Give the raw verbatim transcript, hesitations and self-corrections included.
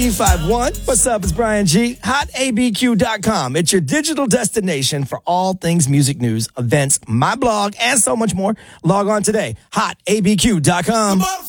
five one. What's up? It's Brian G. hot A B Q dot com. It's your digital destination for all things music news, events, my blog, and so much more. Log on today. hot A B Q dot com.